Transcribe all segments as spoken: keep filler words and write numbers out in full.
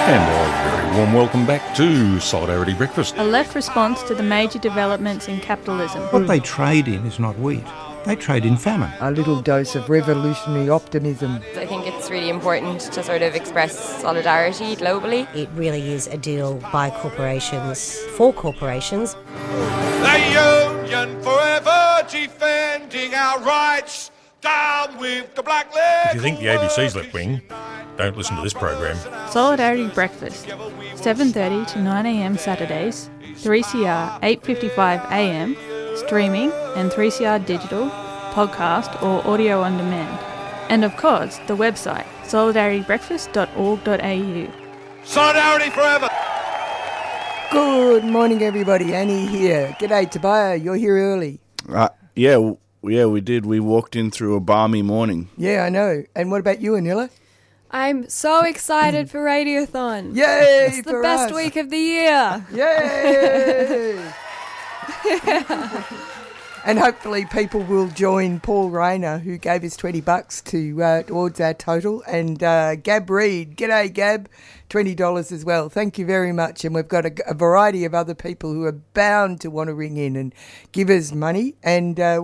And a very warm welcome back to Solidarity Breakfast. A left response to the major developments in capitalism. What they trade in is not wheat. They trade in famine. A little dose of revolutionary optimism. I think it's really important to sort of express solidarity globally. It really is a deal by corporations, for corporations. The Union forever defending our rights. Down with the black leg. If you think the A B C's left wing, don't listen to this program. Solidarity Breakfast, seven thirty to nine a m Saturdays, three C R eight fifty-five a m, streaming and three C R digital, podcast or audio on demand. And of course, the website solidarity breakfast dot org dot a u. Solidarity forever! Good morning, everybody. Annie here. G'day, Tobiah. You're here early. Uh, yeah, w- yeah, we did. We walked in through a balmy morning. Yeah, I know. And what about you, Anila? I'm so excited for Radiothon. Yay! It's the for best us. week of the year. Yay! And hopefully people will join Paul Rayner, who gave us twenty bucks to uh, towards our total, and uh, Gab Reed. G'day, Gab. twenty dollars as well. Thank you very much. And we've got a, a variety of other people who are bound to want to ring in and give us money. And uh,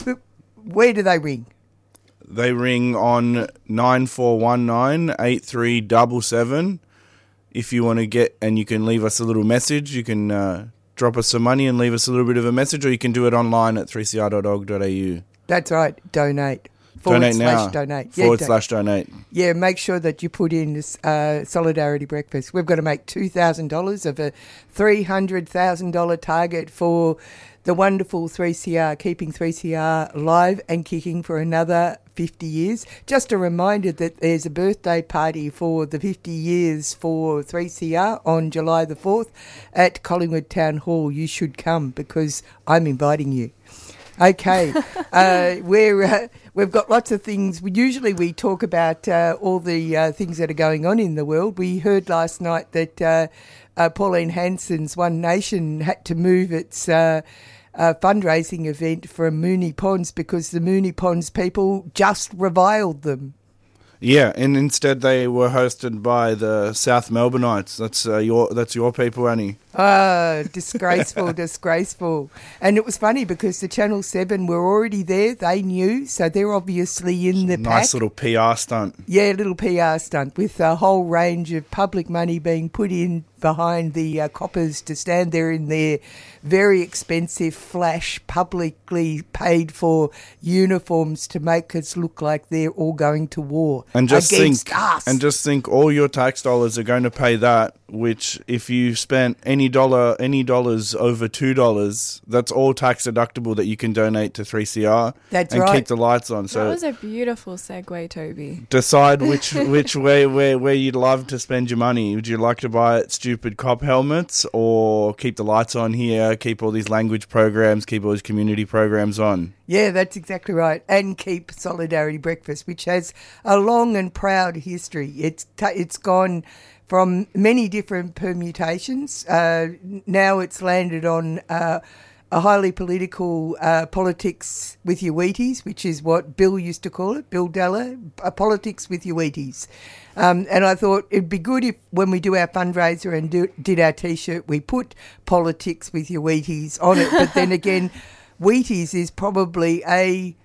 where do they ring? They ring on nine four one nine, eight three seven seven. If you want to get, and you can leave us a little message, you can uh, drop us some money and leave us a little bit of a message, or you can do it online at three c r dot org dot a u. That's right. Donate. Forward donate slash now. donate. Forward yeah, slash donate. Yeah, make sure that you put in this uh, Solidarity Breakfast. We've got to make two thousand dollars of a three hundred thousand dollars target for the wonderful three C R, keeping three C R live and kicking for another fifty years. Just a reminder that there's a birthday party for the fifty years for three C R on July the fourth at Collingwood Town Hall. You should come because I'm inviting you. Okay, uh, we're, uh, we've got lots of things. We, usually we talk about uh, all the uh, things that are going on in the world. We heard last night that uh, uh, Pauline Hanson's One Nation had to move its uh, uh, fundraising event from Moonee Ponds because the Moonee Ponds people just reviled them. Yeah, and instead they were hosted by the South Melbourneites. That's uh, your that's your people, Annie. Ah, disgraceful, disgraceful. And it was funny because the Channel seven were already there. They knew, so they're obviously in the nice pack. little P R stunt. Yeah, little P R stunt with a whole range of public money being put in behind the uh, coppers to stand there in their very expensive, flash, publicly paid for uniforms to make us look like they're all going to war And just against think, us. and just think, all your tax dollars are going to pay that. Which, if you spent any dollar, any dollars over two dollars, that's all tax deductible that you can donate to three C R. That's and right. keep the lights on. So That was a beautiful segue, Toby. decide which which way where where you'd love to spend your money. Would you like to buy stupid cop helmets, or keep the lights on here, keep all these language programs, keep all these community programs on? Yeah, that's exactly right. And keep Solidarity Breakfast, which has a long and proud history. It's t- it's gone from many different permutations. Uh, now it's landed on uh, a highly political uh, politics with your Wheaties, which is what Bill used to call it, Bill Della, uh, politics with your Wheaties. Um, and I thought it'd be good if when we do our fundraiser and do, did our T-shirt, we put politics with your Wheaties on it. But then again, Wheaties is probably a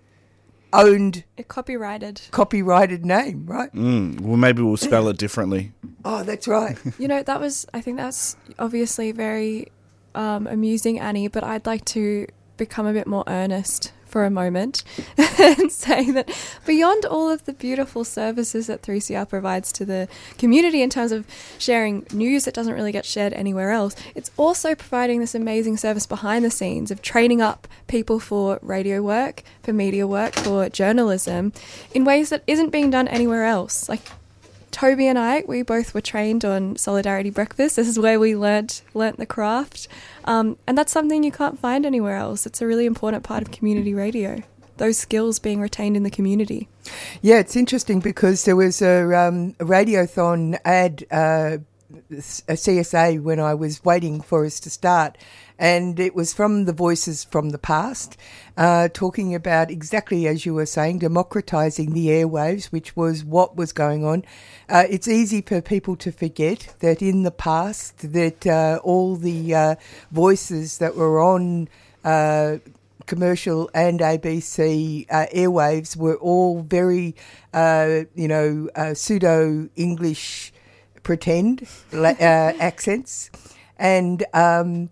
owned, It copyrighted. copyrighted name, right? Mm, well, maybe we'll spell it differently. Oh, that's right. You know, that was, I think that's obviously very um, amusing, Annie, but I'd like to become a bit more earnest for a moment and say that beyond all of the beautiful services that three C R provides to the community in terms of sharing news that doesn't really get shared anywhere else, it's also providing this amazing service behind the scenes of training up people for radio work, for media work, for journalism in ways that isn't being done anywhere else. Like Toby and I, we both were trained on Solidarity Breakfast. This is where we learnt learnt the craft. Um, and that's something you can't find anywhere else. It's a really important part of community radio, those skills being retained in the community. Yeah, it's interesting because there was a, um, a Radiothon ad uh, a C S A when I was waiting for us to start, and it was from the voices from the past, uh, talking about exactly as you were saying, democratising the airwaves, which was what was going on. Uh, it's easy for people to forget that in the past that uh, all the uh, voices that were on uh, commercial and A B C uh, airwaves were all very, uh, you know, uh, pseudo-English pretend uh, accents, and um,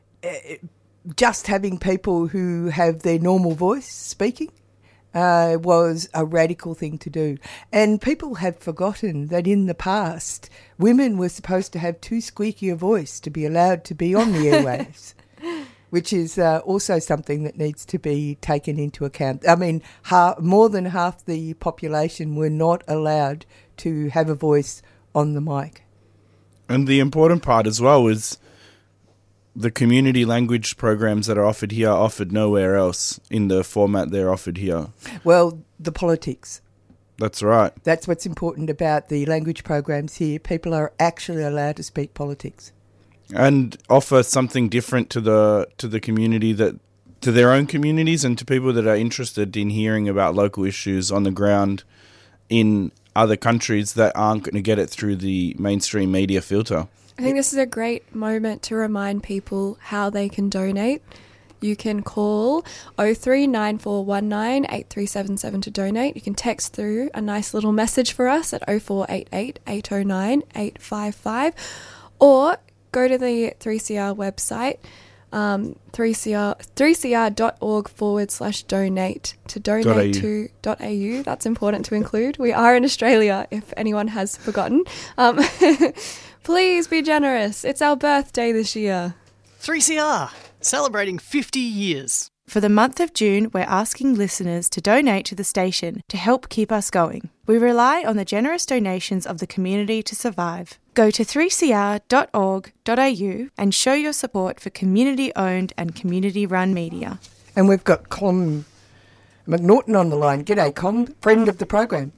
just having people who have their normal voice speaking uh, was a radical thing to do. And people have forgotten that in the past, women were supposed to have too squeaky a voice to be allowed to be on the airwaves. Which is uh, also something that needs to be taken into account. I mean, half, more than half the population were not allowed to have a voice on the mic. And the important part as well is the community language programs that are offered here are offered nowhere else in the format they're offered here. Well, the politics. That's right. That's what's important about the language programs here. People are actually allowed to speak politics. And offer something different to the to the community, that to their own communities, and to people that are interested in hearing about local issues on the ground in other countries that aren't going to get it through the mainstream media filter. I think this is a great moment to remind people how they can donate. You can call oh three nine four one nine eight three seven seven to donate. You can text through a nice little message for us at oh four eight eight, eight oh nine, eight five five, or go to the three C R website, um, three C R, three C R dot org forward slash donate to donate to dot A U. That's important to include. We are in Australia, if anyone has forgotten. Um, please be generous. It's our birthday this year. three C R, celebrating fifty years. For the month of June, we're asking listeners to donate to the station to help keep us going. We rely on the generous donations of the community to survive. Go to three c r dot org dot a u and show your support for community-owned and community-run media. And we've got Con McNaughton on the line. G'day, Con, friend of the program.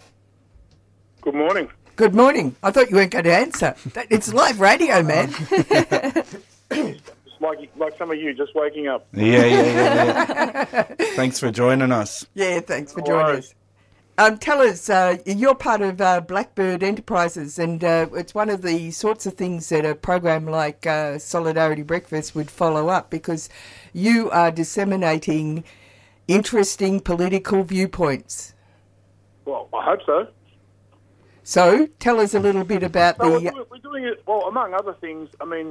Good morning. Good morning. I thought you weren't going to answer. It's live radio, man. Like, like some of you, just waking up. Yeah, yeah, yeah. yeah. Thanks for joining us. Yeah, thanks for joining us. Um, tell us, uh, you're part of uh, Blackbird Enterprises, and uh, it's one of the sorts of things that a program like uh, Solidarity Breakfast would follow up, because you are disseminating interesting political viewpoints. Well, I hope so. So, tell us a little bit about so the... We're, we're doing it, well, among other things, I mean,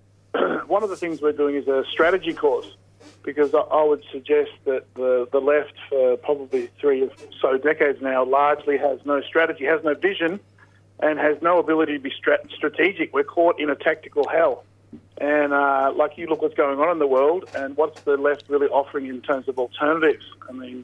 one of the things we're doing is a strategy course, because I, I would suggest that the, the left for probably three or so decades now largely has no strategy, has no vision, and has no ability to be stra- strategic. We're caught in a tactical hell. And uh, like you look what's going on in the world, and what's the left really offering in terms of alternatives? I mean,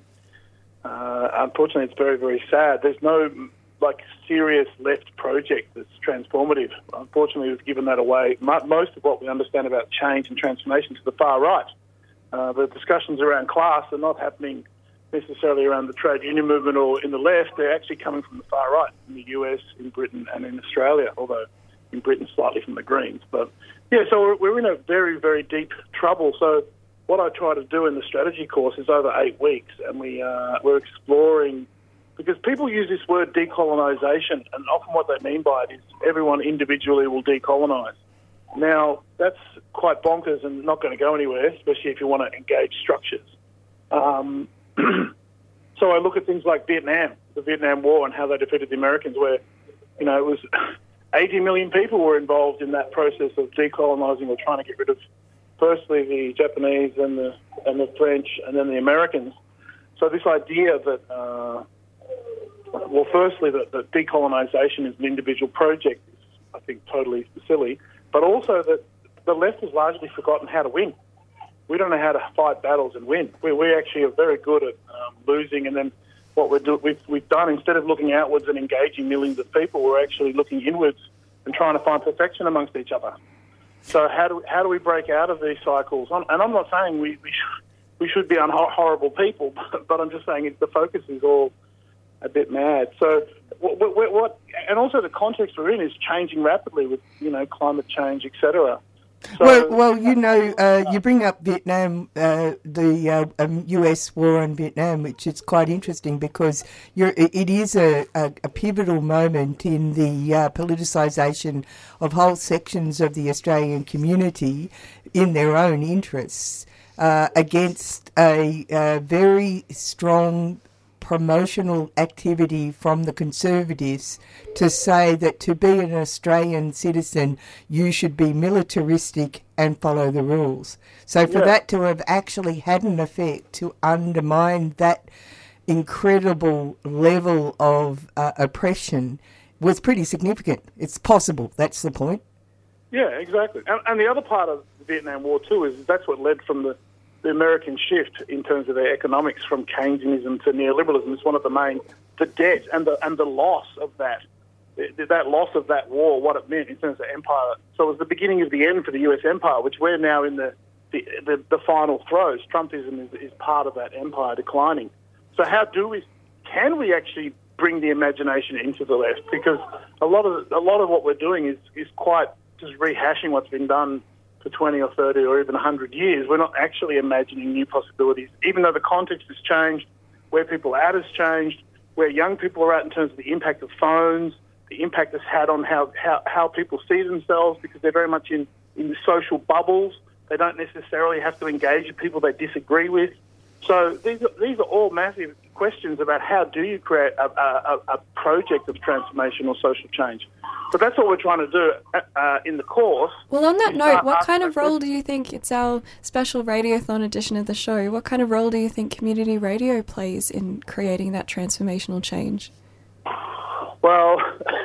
uh, unfortunately, it's very, very sad. There's no like serious left project that's transformative. Unfortunately, we've given that away. Most of what we understand about change and transformation to the far right. Uh, the discussions around class are not happening necessarily around the trade union movement or in the left. They're actually coming from the far right in the U S, in Britain and in Australia, although in Britain slightly from the Greens. But yeah, so we're, we're in a very, very deep trouble. So what I try to do in the strategy course is over eight weeks, and we, uh, we're exploring, because people use this word decolonisation, and often what they mean by it is everyone individually will decolonise. Now, that's quite bonkers and not going to go anywhere, especially if you want to engage structures. Um, so I look at things like Vietnam, the Vietnam War, and how they defeated the Americans, where, you know, it was eighty million people were involved in that process of decolonising or trying to get rid of, firstly, the Japanese and the and the French and then the Americans. So this idea that... Uh, Well, firstly, that, that decolonisation is an individual project is, I think, totally silly. But also that the left has largely forgotten how to win. We don't know how to fight battles and win. We, we actually are very good at um, losing, and then what we're do, we've, we've done, instead of looking outwards and engaging millions of people, we're actually looking inwards and trying to find perfection amongst each other. So how do we, how do we break out of these cycles? And I'm not saying we we, sh- we should be unhorrible people, but, but I'm just saying it, the focus is all a bit mad. So what, what, what, and also the context we're in is changing rapidly with, you know, climate change, et cetera. So, well, well, you know, uh, you bring up Vietnam, uh, the uh, um, U S war on Vietnam, which is quite interesting because you're, it is a, a, a pivotal moment in the uh, politicisation of whole sections of the Australian community in their own interests uh, against a, a very strong promotional activity from the Conservatives to say that to be an Australian citizen you should be militaristic and follow the rules. So for Yeah. that to have actually had an effect to undermine that incredible level of uh, oppression was pretty significant. It's possible, that's the point. Yeah, exactly. And, and the other part of the Vietnam War too is that's what led from the the American shift in terms of their economics from Keynesianism to neoliberalism. Is one of the main, the debt and the and the loss of that, that loss of that war, what it meant in terms of empire. So it was the beginning of the end for the U S empire, which we're now in the the, the, the final throes. Trumpism is, is part of that empire declining. So how do we, can we actually bring the imagination into the left? Because a lot of a lot of what we're doing is is quite just rehashing what's been done for twenty or thirty or even one hundred years. We're not actually imagining new possibilities, even though the context has changed, where people are at has changed, where young people are at in terms of the impact of phones, the impact it's had on how, how, how people see themselves, because they're very much in, in the social bubbles. They don't necessarily have to engage with people they disagree with. So these are, these are all massive questions about how do you create a, a, a project of transformational social change. So that's what we're trying to do uh, in the course. Well, on that Is note, start what kind asking of role do you think, it's our special radiothon edition of the show, what kind of role do you think community radio plays in creating that transformational change? Well,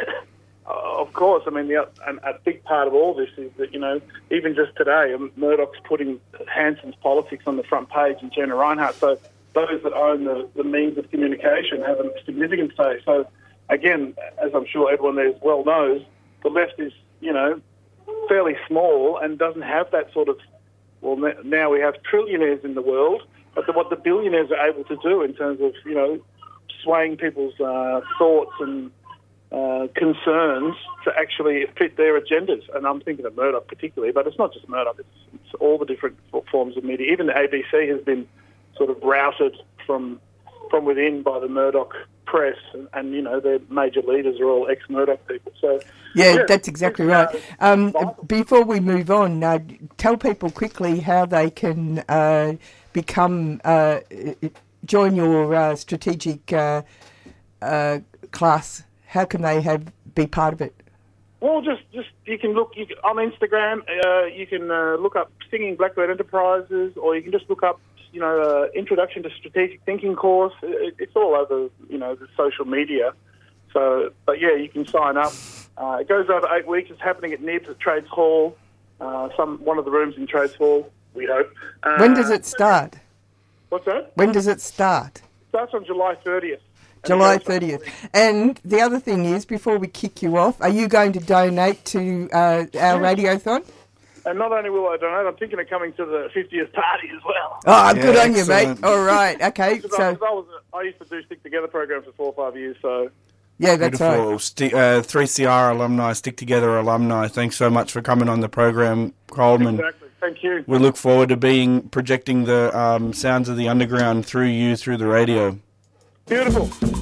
of course. I mean, the, a, a big part of all this is that, you know, even just today, Murdoch's putting Hanson's Politics on the front page and Jenna Reinhardt. So those that own the, the means of communication have a significant say. So, again, as I'm sure everyone there well knows, the left is, you know, fairly small and doesn't have that sort of, well, now we have trillionaires in the world, but the, what the billionaires are able to do in terms of, you know, swaying people's uh, thoughts and uh, concerns to actually fit their agendas. And I'm thinking of Murdoch particularly, but it's not just Murdoch, it's, it's all the different forms of media. Even the A B C has been sort of routed from from within by the Murdoch press, and, and you know, their major leaders are all ex-Murdoch people. So yeah, yeah that's exactly right. Um, before we move on, uh, tell people quickly how they can uh, become uh, join your uh, strategic uh, uh, class. How can they have be part of it? Well, just, just you can look you can, on Instagram. Uh, you can uh, look up Singing Blackbird Enterprises, or you can just look up, you know, uh, Introduction to Strategic Thinking course. It, it's all over, you know, the social media. So, but yeah, you can sign up. Uh, it goes over eight weeks. It's happening at Nibs at Trades Hall. Uh, some one of the rooms in Trades Hall, we hope. Uh, when does it start? What's that? When does it start? It starts on July thirtieth. July thirtieth. And the other thing is, before we kick you off, are you going to donate to uh, our radiothon? And not only will I donate, I'm thinking of coming to the fiftieth party as well. Oh, yeah, good on you, mate. All right, okay. so so I, was a, I used to do Stick Together programs for four or five years, so... Yeah, that's Beautiful. right. Sti- uh, three C R alumni, Stick Together alumni, thanks so much for coming on the program, Coleman. Exactly, thank you. We look forward to being projecting the um, sounds of the underground through you, through the radio. Beautiful.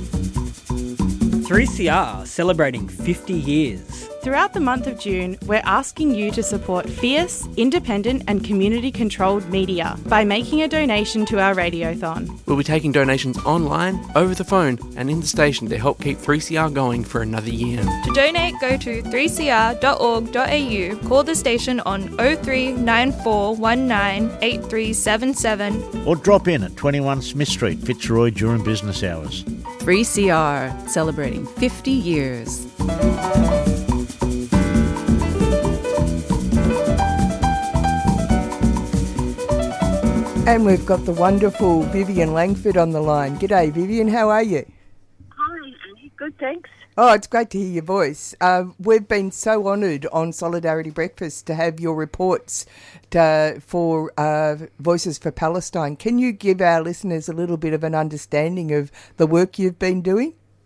three C R celebrating fifty years. Throughout the month of June, we're asking you to support fierce, independent and community-controlled media by making a donation to our radiothon. We'll be taking donations online, over the phone and in the station to help keep three C R going for another year. To donate, go to three c r dot org dot a u, call the station on oh three nine four one nine eight three seven seven or drop in at twenty-one Smith Street, Fitzroy during business hours. three C R, celebrating fifty years. And we've got the wonderful Vivian Langford on the line. G'day, Vivian. How are you? Hi, Annie. Good, thanks. Oh, it's great to hear your voice. Uh, we've been so honoured on Solidarity Breakfast to have your reports to, for uh, Voices for Palestine. Can you give our listeners a little bit of an understanding of the work you've been doing?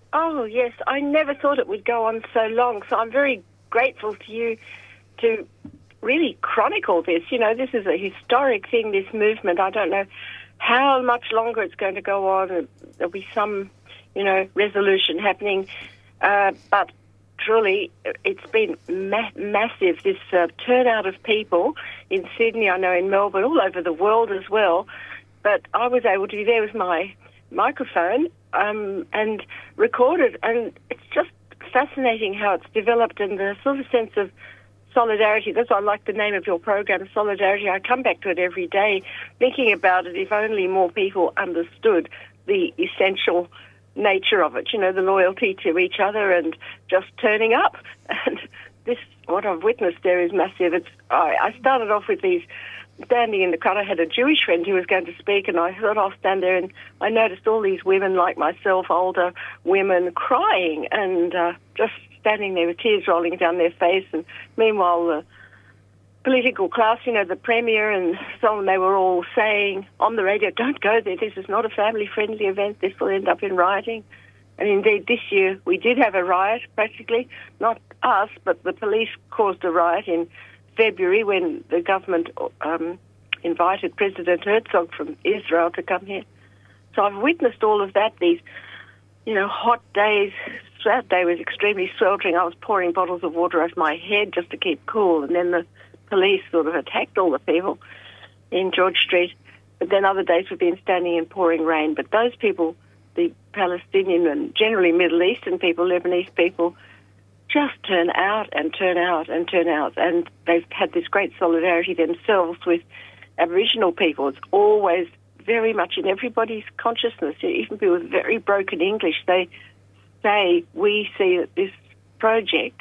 Oh, yes. I never thought it would go on so long, so I'm very grateful to you to really chronicle this. You know, this is a historic thing, this movement. I don't know how much longer it's going to go on. There'll be some, you know, resolution happening. Uh, but truly, it's been ma- massive, this uh, turnout of people in Sydney, I know in Melbourne, all over the world as well. But I was able to be there with my microphone um, and record it. And it's just fascinating how it's developed and the sort of sense of solidarity. That's why I like the name of your program, Solidarity. I come back to it every day thinking about it. If only more people understood the essential nature of it, you know, the loyalty to each other and just turning up. And this, what I've witnessed there is massive. It's I, I started off with these standing in the crowd. I had a Jewish friend who was going to speak, and I thought I'll stand there, and I noticed all these women like myself, older women, crying and uh, just standing there with tears rolling down their face. And meanwhile, the political class, you know, the Premier and so on, they were all saying on the radio, don't go there, this is not a family-friendly event, this will end up in rioting. And indeed, this year we did have a riot, practically. Not us, but the police caused a riot in February when the government um, invited President Herzog from Israel to come here. So I've witnessed all of that, these, you know, hot days. That day was extremely sweltering. I was pouring bottles of water over my head just to keep cool. And then the police sort of attacked all the people in George Street. But then other days we've been standing in pouring rain. But those people, the Palestinian and generally Middle Eastern people, Lebanese people, just turn out and turn out and turn out. And they've had this great solidarity themselves with Aboriginal people. It's always very much in everybody's consciousness. Even people with very broken English, they say, we see that this project,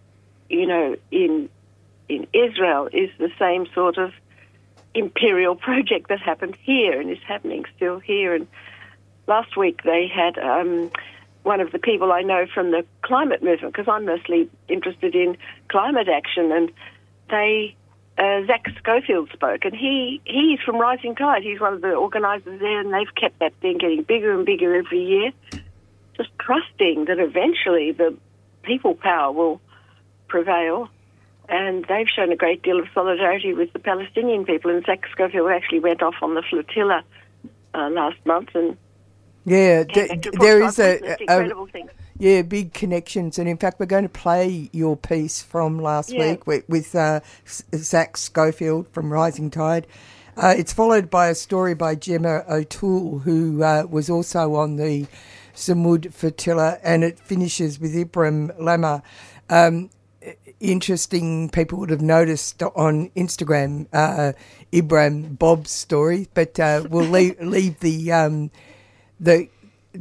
you know, in in Israel is the same sort of imperial project that happened here and is happening still here. And last week they had um, one of the people I know from the climate movement, because I'm mostly interested in climate action, and they, uh, Zach Schofield spoke, and he he's from Rising Tide. He's one of the organisers there, and they've kept that thing getting bigger and bigger every year, just trusting that eventually the people power will prevail. And they've shown a great deal of solidarity with the Palestinian people. And Zach Schofield actually went off on the flotilla uh, last month. And yeah, th- there is a, incredible a thing. Yeah, big connections. And in fact, we're going to play your piece from last Yeah. week with, with uh, Zach Schofield from Rising Tide. Uh, it's followed by a story by Gemma O'Toole, who uh, was also on the Samud flotilla, and it finishes with Ibrahim Lama. Um, interesting, people would have noticed on Instagram uh, Ibrahim Bob's story, but uh, we'll leave, leave the um, the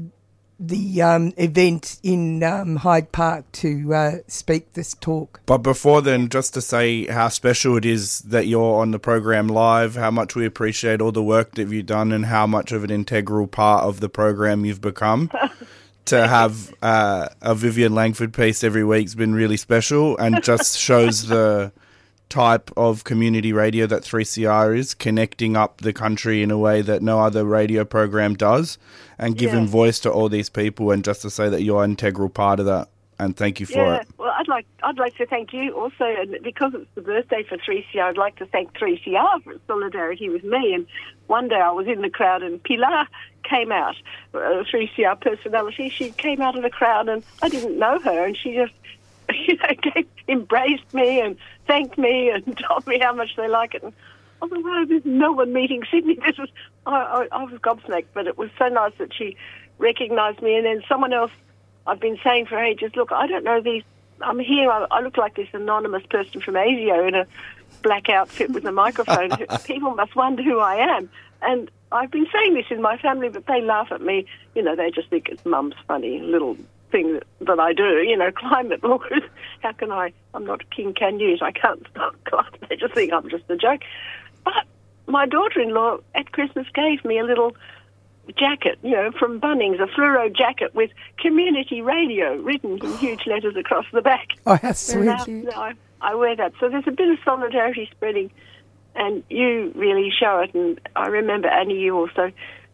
the um, event in um, Hyde Park to uh, speak this talk. But before then, just to say how special it is that you're on the program live, how much we appreciate all the work that you've done and how much of an integral part of the program you've become. To have uh, a Vivian Langford piece every week's been really special and just shows the type of community radio that three C R is, connecting up the country in a way that no other radio program does, and giving Yeah. voice to all these people. And just to say that you're an integral part of that, and thank you for yeah, it. well, I'd like I'd like to thank you also, and because it's the birthday for three C R, I'd like to thank three C R for its solidarity with me. And one day I was in the crowd, and Pilar came out, a three C R personality. She came out of the crowd, and I didn't know her, and she just, you know, gave, embraced me and thanked me and told me how much they like it. And I thought, wow, this is Melbourne meeting Sydney. This was, I, I, I was gobsmacked, but it was so nice that she recognised me. And then someone else, I've been saying for ages, look, I don't know these, I'm here, I, I look like this anonymous person from ASIO in a black outfit with a microphone. People must wonder who I am. And I've been saying this in my family, but they laugh at me. You know, they just think it's mum's funny little thing that, that I do, you know, climate laws. How can I, I'm not King Canute, I can't stop climate. They just think I'm just a joke. But my daughter-in-law at Christmas gave me a little jacket, you know, from Bunnings, a fluoro jacket with community radio written in huge letters across the back. Oh, how sweet. And now, now I, I wear that. So there's a bit of solidarity spreading, and you really show it. And I remember, Annie, you also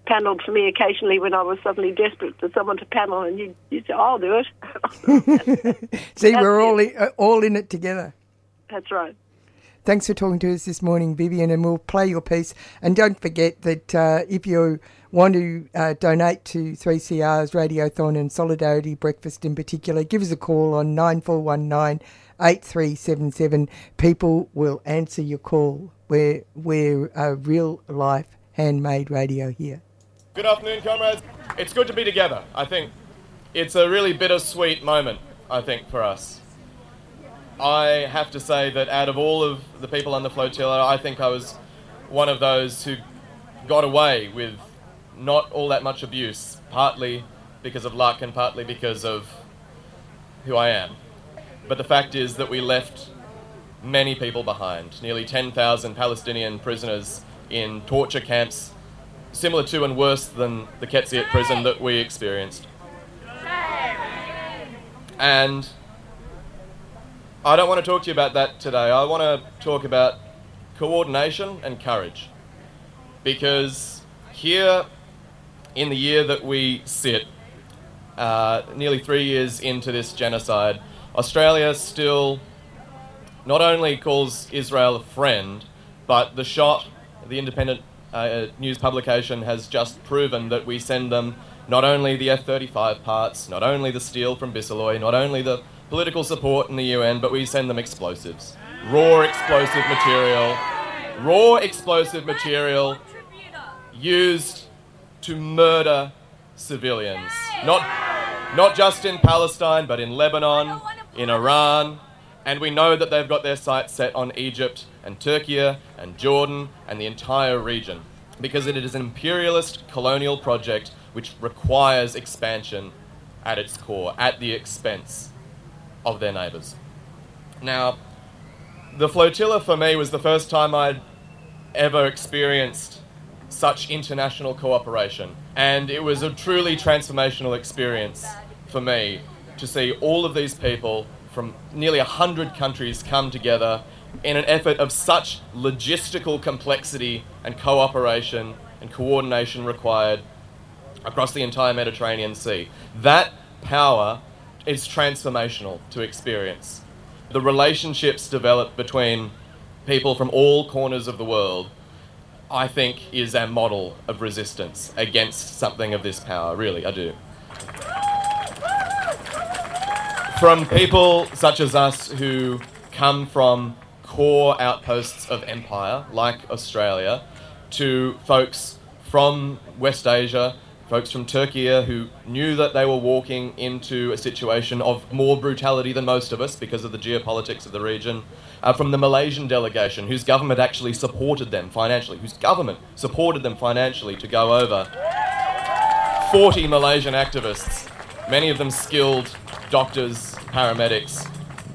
panelled for me occasionally when I was suddenly desperate for someone to panel, and you'd, you'd say, I'll do it. See, That's we're all it. in, uh, all in it together. That's right. Thanks for talking to us this morning, Vivian, and we'll play your piece. And don't forget that uh, if you want to uh, donate to three C R's Radiothon and Solidarity Breakfast in particular, give us a call on nine four one nine, eight three seven seven. People will answer your call. We're, we're a real-life handmade radio here. Good afternoon, comrades. It's good to be together. I think it's a really bittersweet moment, I think, for us. I have to say that out of all of the people on the flotilla, I think I was one of those who got away with not all that much abuse, partly because of luck and partly because of who I am. But the fact is that we left many people behind, nearly ten thousand Palestinian prisoners in torture camps, similar to and worse than the Ketziat prison that we experienced. And I don't want to talk to you about that today. I want to talk about coordination and courage. Because here, in the year that we sit, uh, nearly three years into this genocide, Australia still not only calls Israel a friend, but the shot, the independent uh, news publication, has just proven that we send them not only the F thirty-five parts, not only the steel from Bisalloy, not only the political support in the U N, but we send them explosives. Raw explosive material. Raw explosive material used to murder civilians. Not, not just in Palestine, but in Lebanon, in Iran. And we know that they've got their sights set on Egypt and Turkey and Jordan and the entire region, because it is an imperialist colonial project which requires expansion at its core, at the expense of their neighbours. Now, the flotilla for me was the first time I'd ever experienced such international cooperation, and it was a truly transformational experience for me to see all of these people from nearly a hundred countries come together in an effort of such logistical complexity and cooperation and coordination required across the entire Mediterranean Sea. That power is transformational to experience. The relationships developed between people from all corners of the world, I think, is a model of resistance against something of this power. Really, I do. From people such as us who come from core outposts of empire, like Australia, to folks from West Asia, folks from Turkey who knew that they were walking into a situation of more brutality than most of us because of the geopolitics of the region, uh, from the Malaysian delegation, whose government actually supported them financially, whose government supported them financially to go over. forty Malaysian activists, many of them skilled doctors, paramedics.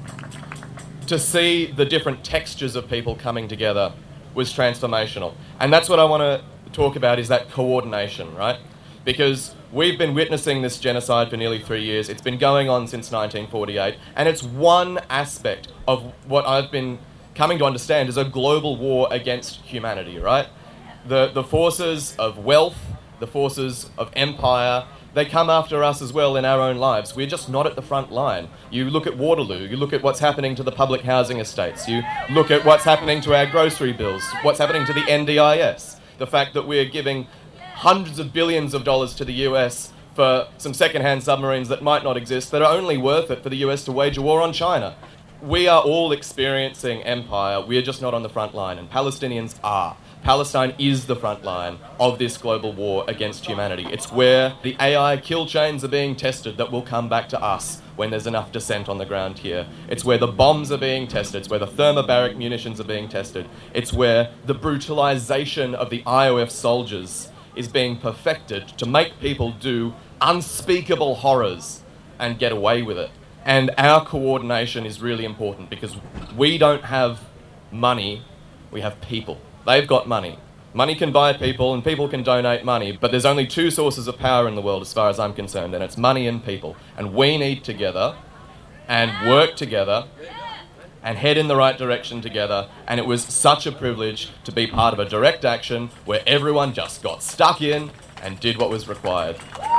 To see the different textures of people coming together was transformational. And that's what I want to talk about, is that coordination, right? Because we've been witnessing this genocide for nearly three years. It's been going on since nineteen forty-eight, and it's one aspect of what I've been coming to understand is a global war against humanity, right? The, the forces of wealth, the forces of empire, they come after us as well in our own lives. We're just not at the front line. You look at Waterloo, you look at what's happening to the public housing estates, you look at what's happening to our grocery bills, what's happening to the N D I S, the fact that we're giving hundreds of billions of dollars to the U S for some second-hand submarines that might not exist, that are only worth it for the U S to wage a war on China. We are all experiencing empire, we're just not on the front line, and Palestinians are. Palestine is the front line of this global war against humanity. It's where the A I kill chains are being tested that will come back to us when there's enough dissent on the ground here. It's where the bombs are being tested. It's where the thermobaric munitions are being tested. It's where the brutalization of the I O F soldiers is being perfected to make people do unspeakable horrors and get away with it. And our coordination is really important because we don't have money, we have people. They've got money. Money can buy people and people can donate money, but there's only two sources of power in the world as far as I'm concerned, and it's money and people. And we need together and work together and head in the right direction together, and it was such a privilege to be part of a direct action where everyone just got stuck in and did what was required.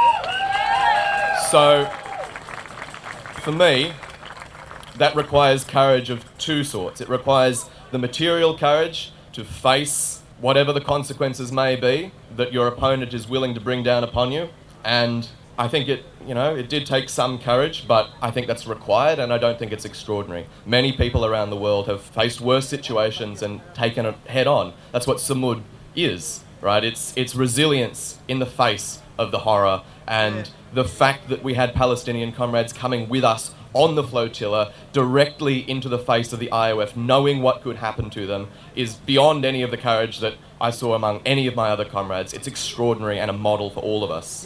So, for me, that requires courage of two sorts. It requires the material courage to face whatever the consequences may be that your opponent is willing to bring down upon you. And I think it, you know, it did take some courage, but I think that's required, and I don't think it's extraordinary. Many people around the world have faced worse situations and taken it head on. That's what Samud is, right? It's it's resilience in the face of the horror, and yeah. the fact that we had Palestinian comrades coming with us on the flotilla directly into the face of the I O F, knowing what could happen to them, is beyond any of the courage that I saw among any of my other comrades. It's extraordinary and a model for all of us.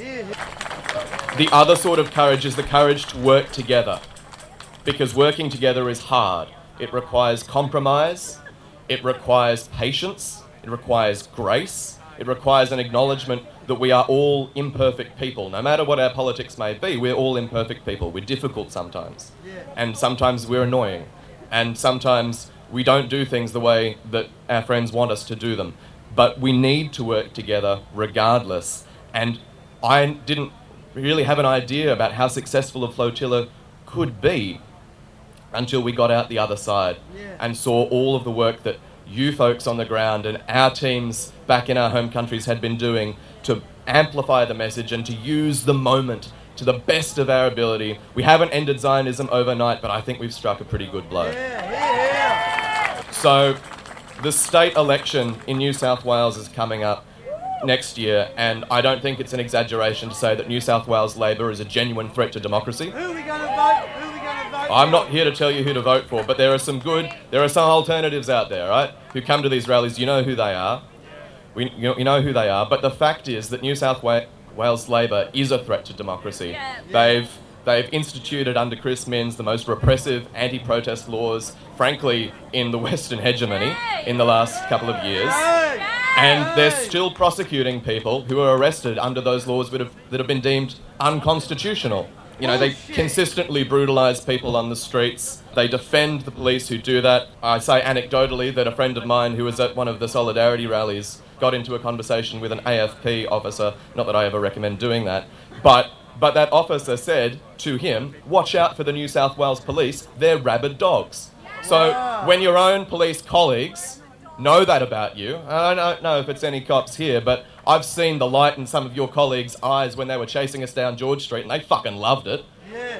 The other sort of courage is the courage to work together, because working together is hard. It requires compromise, it requires patience, it requires grace, it requires an acknowledgement that we are all imperfect people. No matter what our politics may be, we're all imperfect people. We're difficult sometimes. And sometimes we're annoying. And sometimes we don't do things the way that our friends want us to do them. But we need to work together regardless. And I didn't really have an idea about how successful a flotilla could be until we got out the other side and saw all of the work that you folks on the ground and our teams back in our home countries had been doing to amplify the message and to use the moment to the best of our ability. We haven't ended Zionism overnight, but I think we've struck a pretty good blow. Yeah, yeah. So the state election in New South Wales is coming up next year, and I don't think it's an exaggeration to say that New South Wales Labor is a genuine threat to democracy. Who are we going to vote? Who are we going to vote? I'm not here to tell you who to vote for, but there are some good, there are some alternatives out there, right? Who come to these rallies, you know who they are. We, you know who they are, but the fact is that New South Wales Labor is a threat to democracy. Yeah. They've they've instituted under Chris Minns the most repressive anti-protest laws, frankly, in the Western hegemony in the last couple of years. And they're still prosecuting people who are arrested under those laws that have, that have been deemed unconstitutional. You know, they consistently brutalise people on the streets. They defend the police who do that. I say anecdotally that a friend of mine who was at one of the Solidarity rallies got into a conversation with an A F P officer. Not that I ever recommend doing that. But but that officer said to him, watch out for the New South Wales police, they're rabid dogs. So when your own police colleagues know that about you, I don't know if it's any cops here, but I've seen the light in some of your colleagues' eyes when they were chasing us down George Street, and they fucking loved it. Yeah.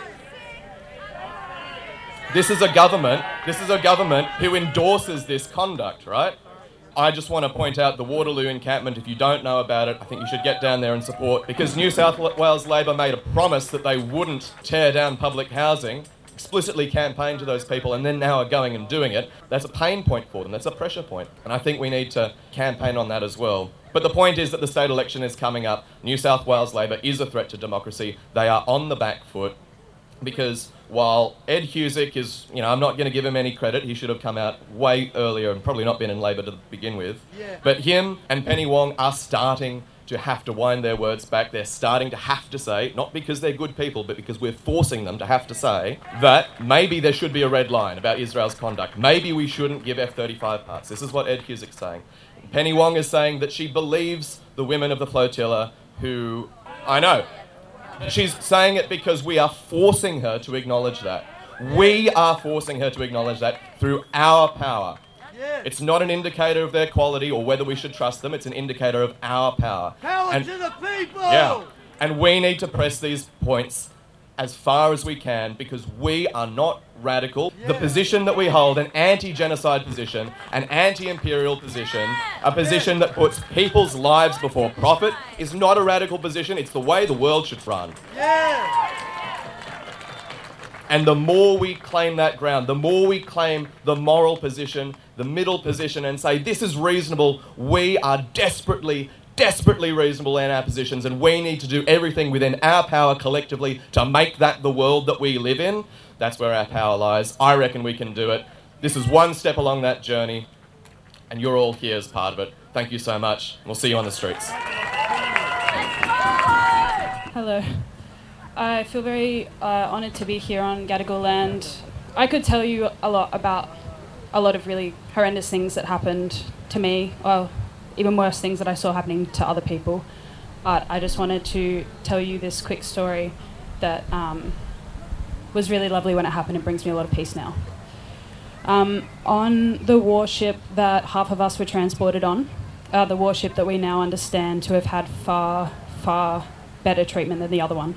This is a government, this is a government who endorses this conduct, right? I just want to point out the Waterloo encampment. If you don't know about it, I think you should get down there and support, because New South Wales Labor made a promise that they wouldn't tear down public housing, explicitly campaigned to those people, and then now are going and doing it. That's a pain point for them. That's a pressure point. And I think we need to campaign on that as well. But the point is that the state election is coming up. New South Wales Labor is a threat to democracy. They are on the back foot, because while Ed Husic is, you know, I'm not going to give him any credit. He should have come out way earlier and probably not been in Labor to begin with. Yeah. But him and Penny Wong are starting to have to wind their words back. They're starting to have to say, not because they're good people, but because we're forcing them to have to say that maybe there should be a red line about Israel's conduct. Maybe we shouldn't give F thirty-five parts. This is what Ed Husic's saying. Penny Wong is saying that she believes the women of the flotilla who... I know. She's saying it because we are forcing her to acknowledge that. We are forcing her to acknowledge that through our power. It's not an indicator of their quality or whether we should trust them. It's an indicator of our power. Power and, to the people! Yeah. And we need to press these points as far as we can, because we are not radical. Yeah. The position that we hold, an anti-genocide position, an anti-imperial position, a position that puts people's lives before profit, is not a radical position. It's the way the world should run. Yeah. And the more we claim that ground, the more we claim the moral position, the middle position, and say, this is reasonable, we are desperately, desperately reasonable in our positions, and we need to do everything within our power collectively to make that the world that we live in. That's where our power lies. I reckon we can do it. This is one step along that journey, and you're all here as part of it. Thank you so much. We'll see you on the streets. Hello. I feel very uh, honoured to be here on Gadigal land. I could tell you a lot about a lot of really horrendous things that happened to me, or even worse things that I saw happening to other people. But I just wanted to tell you this quick story that um, was really lovely when it happened and brings me a lot of peace now. Um, on the warship that half of us were transported on, uh, the warship that we now understand to have had far, far better treatment than the other one.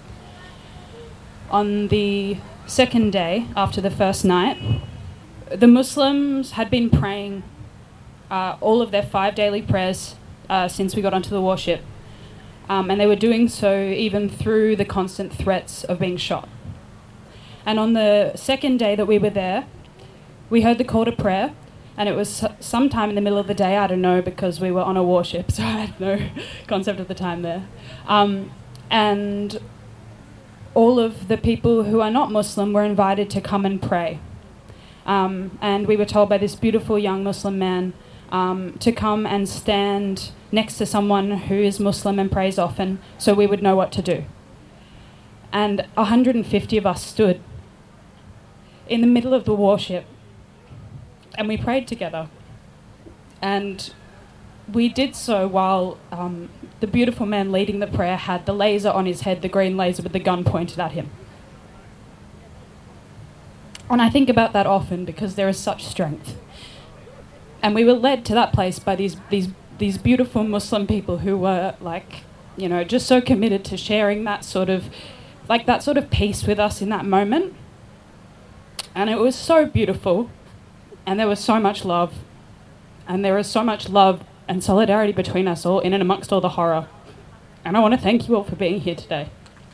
On the second day, after the first night, the Muslims had been praying uh, all of their five daily prayers uh, since we got onto the warship. Um, and they were doing so even through the constant threats of being shot. And on the second day that we were there, we heard the call to prayer, and it was sometime in the middle of the day, I don't know, because we were on a warship, so I had no concept of the time there. Um, and all of the people who are not Muslim were invited to come and pray. Um, and we were told by this beautiful young Muslim man um, to come and stand next to someone who is Muslim and prays often, so we would know what to do. And one hundred fifty of us stood in the middle of the warship, and we prayed together. And we did so while um, the beautiful man leading the prayer had the laser on his head, the green laser with the gun pointed at him. And I think about that often because there is such strength. And we were led to that place by these these these beautiful Muslim people who were like, you know, just so committed to sharing that sort of, like that sort of peace with us in that moment. And it was so beautiful. And there was so much love. And there is so much love and solidarity between us all in and amongst all the horror. And I want to thank you all for being here today.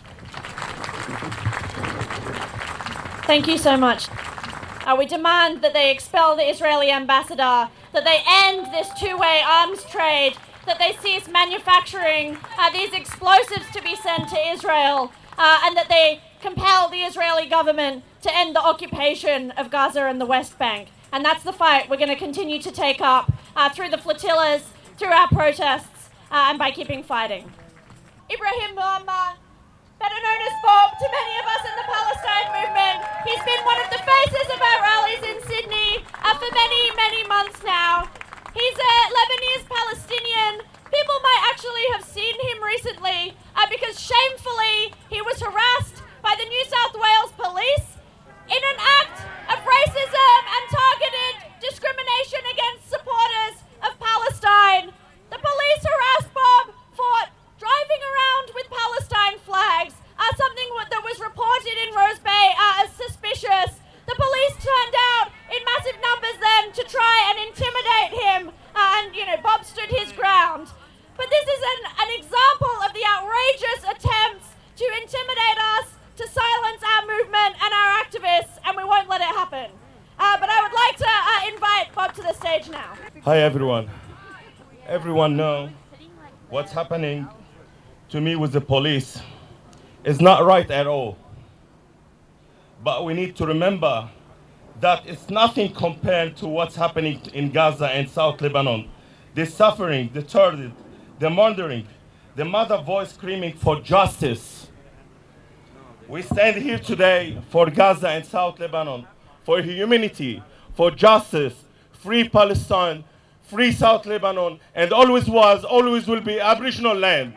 Thank you so much. Uh, we demand that they expel the Israeli ambassador, that they end this two-way arms trade, that they cease manufacturing uh, these explosives to be sent to Israel, uh, and that they compel the Israeli government to end the occupation of Gaza and the West Bank. And that's the fight we're going to continue to take up uh, through the flotillas, through our protests, uh, and by keeping fighting. Ibrahim Muammar, better known as Bob to many of us in the Palestine movement. He's been one of the faces of our rallies in Sydney uh, for many, many months now. He's a Lebanese Palestinian. People might actually have seen him recently uh, because shamefully he was harassed by the New South Wales police in an act of racism and targeted discrimination against supporters of Palestine. The police harassed Bob for driving around with Palestine flags, uh, something that was reported in Rose Bay uh, as suspicious. The police turned out in massive numbers then to try and intimidate him, uh, and, you know, Bob stood his ground. But this is an, an example of the outrageous attempts to intimidate us, to silence our movement and our activists, and we won't let it happen. Uh, but I would like to uh, invite Bob to the stage now. Hi, everyone. Everyone know what's happening to me with the police is not right at all. But we need to remember that it's nothing compared to what's happening in Gaza and South Lebanon. The suffering, the torture, the murdering, the mother voice screaming for justice. We stand here today for Gaza and South Lebanon, for humanity, for justice, free Palestine, free South Lebanon, and always was, always will be Aboriginal land.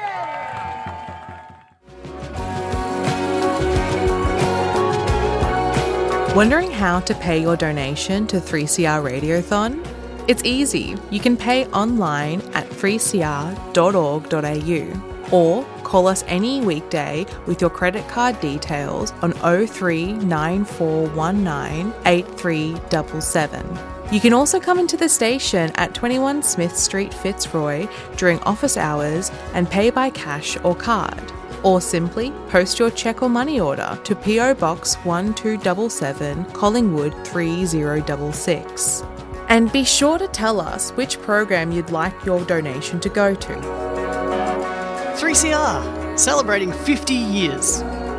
Wondering how to pay your donation to three C R Radiothon? It's easy. You can pay online at three c r dot org dot a u or call us any weekday with your credit card details on oh three nine four one nine eight three seven seven. You can also come into the station at twenty-one Smith Street, Fitzroy during office hours and pay by cash or card. Or simply post your cheque or money order to P O Box one two seven seven, Collingwood three zero six six. And be sure to tell us which program you'd like your donation to go to. three C R, celebrating fifty years.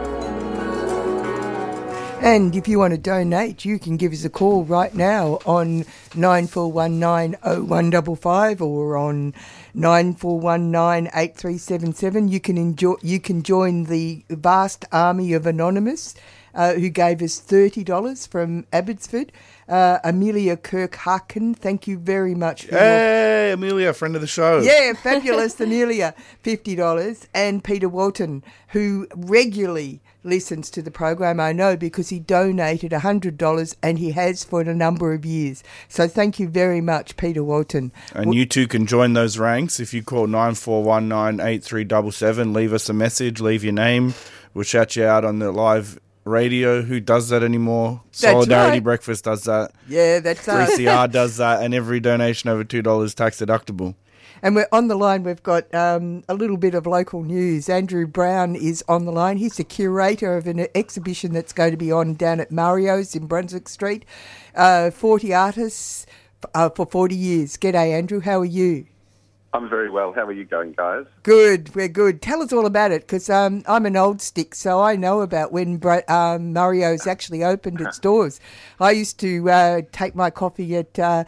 And if you want to donate, you can give us a call right now on nine four one nine oh one five five or on nine four one nine eight three seven seven. You can enjoy. You can join the vast army of Anonymous uh, who gave us thirty dollars from Abbotsford. Uh, Amelia Kirk-Harkin, thank you very much. For Hey, Amelia, friend of the show. Yeah, fabulous Amelia, fifty dollars. And Peter Walton, who regularly listens to the program, I know, because he donated one hundred dollars and he has for a number of years. So thank you very much, Peter Walton. And you too can join those ranks if you call nine four one nine, eight three seven seven. Leave us a message, leave your name. We'll shout you out on the live radio. Who does that anymore? That's Solidarity right. Breakfast does that. Yeah, that's us. three C R does that, and every donation over two dollars tax deductible. And we're on the line. We've got um, a little bit of local news. Andrew Brown is on the line. He's the curator of an exhibition that's going to be on down at Mario's in Brunswick Street. Uh, forty artists uh, for forty years. G'day, Andrew. How are you? I'm very well. How are you going, guys? Good. We're good. Tell us all about it, because um, I'm an old stick, so I know about when um, Mario's actually opened its doors. I used to uh, take my coffee at... Uh,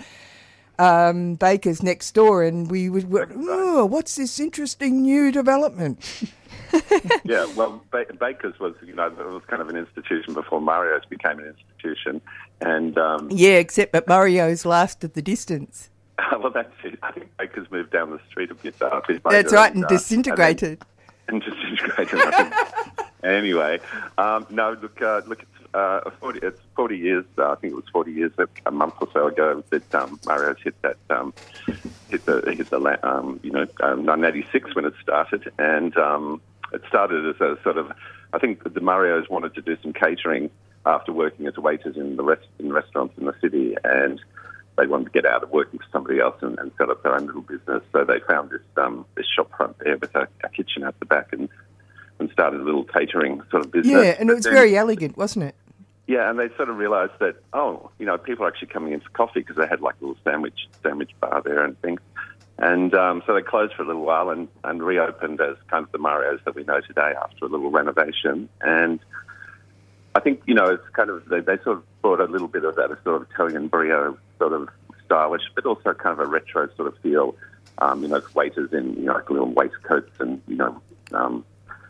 Um, Baker's next door, and we would, oh, what's this interesting new development? Yeah, well, ba- Baker's was, you know, it was kind of an institution before Mario's became an institution, and um, Yeah, except that Mario's lasted the distance. well, that's it. I think Baker's moved down the street a bit. Uh, a bit That's later right, and uh, disintegrated. And, then, and disintegrated. I think. Anyway, um, no, look, uh, look, it's uh, forty. It's forty years. Uh, I think it was forty years a, a month or so ago that um, Mario's hit that um, hit the hit the la- um, you know um, nineteen eighty-six when it started, and um, it started as a sort of. I think the Mario's wanted to do some catering after working as waiters in the rest in restaurants in the city, and they wanted to get out of working for somebody else and, and set up their own little business. So they found this um, this shop front there with a, a kitchen out the back, and and started a little catering sort of business. Yeah, and it was then, very elegant, wasn't it? Yeah, and they sort of realised that, oh, you know, people are actually coming in for coffee because they had like a little sandwich sandwich bar there and things. And um, so they closed for a little while and, and reopened as kind of the Mario's that we know today after a little renovation. And I think, you know, it's kind of, they, they sort of brought a little bit of that sort of Italian brio sort of stylish, but also kind of a retro sort of feel, um, you know, waiters in, you know, like little waistcoats and, you know, um,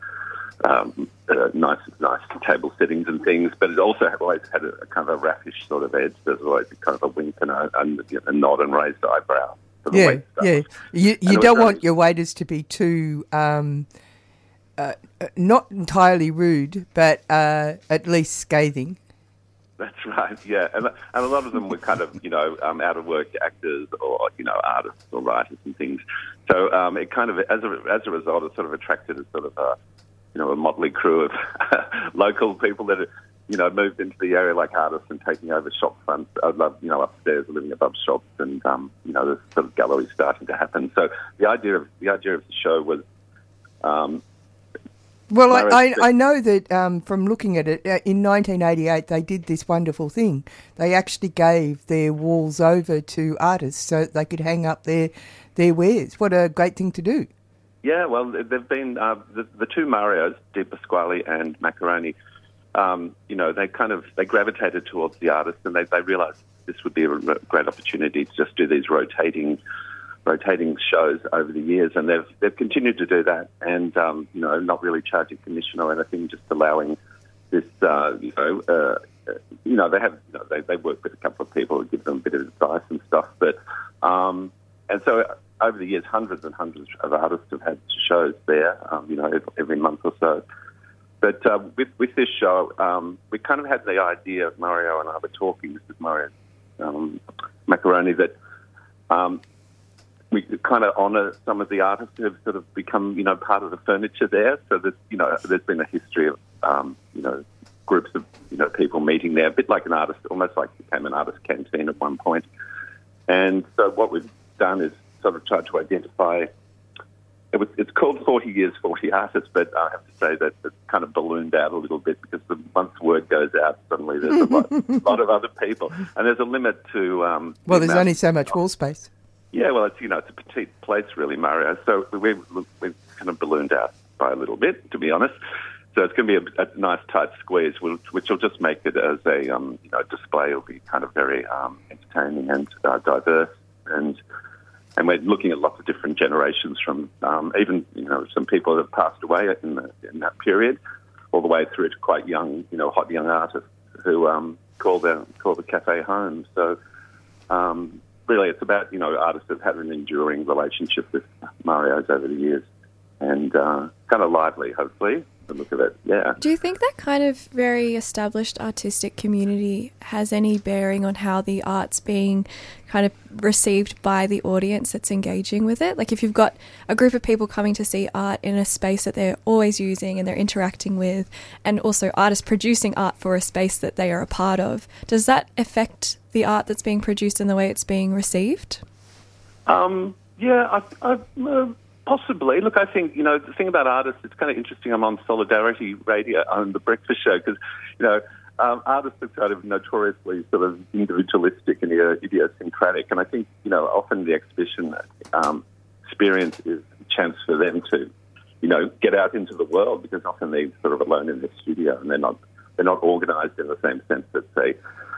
Um, uh, nice, nice table settings and things, but it also always had a, a kind of a raffish sort of edge. There's always a kind of a wink and a, and, a nod and raised eyebrow. For the Yeah, wait staff. yeah. You And you it don't was want your waiters to be too, um, uh, uh, not entirely rude, but uh, at least scathing. That's right, yeah. And, and a lot of them were kind of, you know, um, out-of-work actors or, you know, artists or writers and things. So um, it kind of, as a, as a result, it sort of attracted a sort of a, you know, a motley crew of local people that, you know, moved into the area like artists and taking over shop fronts, I love, you know, upstairs, living above shops, and, um, you know, there's sort of galleries starting to happen. So the idea of the idea of the show was... Um, Well, I, I, I know that um, from looking at it, uh, in nineteen eighty-eight they did this wonderful thing. They actually gave their walls over to artists so that they could hang up their, their wares. What a great thing to do. Yeah, well, they've been, uh, the, the two Marios, Di Pasquale and Macaroni, um, you know, they kind of, they gravitated towards the artists, and they, they realised this would be a great opportunity to just do these rotating rotating shows over the years, and they've they've continued to do that, and um, you know, not really charging commission or anything, just allowing this, uh, you know, uh, you know, they have, you know, they they work with a couple of people who give them a bit of advice and stuff, but um, and so over the years, hundreds and hundreds of artists have had shows there, um, you know, every, every month or so. But uh, with with this show, um, we kind of had the idea, Mario and I were talking, this is Mario um, Macaroni, that. Um, we kind of honour some of the artists who have sort of become, you know, part of the furniture there. So there's, you know, there's been a history of, um, you know, groups of, you know, people meeting there, a bit like an artist, almost like it became an artist canteen at one point. And so what we've done is sort of tried to identify, it was, it's called forty years, forty artists, but I have to say that it's kind of ballooned out a little bit because the, once word goes out, suddenly there's a lot, lot of other people. And there's a limit to... Um, well, the there's only so much wall space. Yeah, well, it's, you know, it's a petite place, really, Mario. So we've, we've kind of ballooned out by a little bit, to be honest. So it's going to be a, a nice tight squeeze, which, which will just make it as a, um, you know, display. It'll be kind of very um, entertaining and uh, diverse. And and we're looking at lots of different generations from um, even, you know, some people that have passed away in, the, in that period. all the way through to quite young, you know, hot young artists who um, call their call the cafe home. So um, really, it's about, you know, artists that have had an enduring relationship with Mario's over the years, and uh, kind of lively, hopefully. The look of it, yeah. Do you think that kind of very established artistic community has any bearing on how the art's being kind of received by the audience that's engaging with it? Like if you've got a group of people coming to see art in a space that they're always using and they're interacting with, and also artists producing art for a space that they are a part of, does that affect the art that's being produced and the way it's being received? Um, yeah, I... I uh, Possibly. Look, I think, you know, the thing about artists, it's kind of interesting. I'm on Solidarity Radio on The Breakfast Show because, you know, um, artists are kind of notoriously sort of individualistic and idiosyncratic. And I think, you know, often the exhibition um, experience is a chance for them to, you know, get out into the world, because often they're sort of alone in their studio and they're not they're not organised in the same sense that, say,